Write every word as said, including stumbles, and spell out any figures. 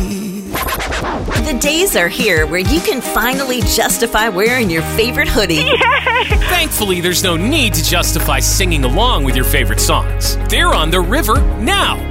baby. The days are here where you can finally justify wearing your favorite hoodie. Thankfully, there's no need to justify singing along with your favorite songs. They're on the river now.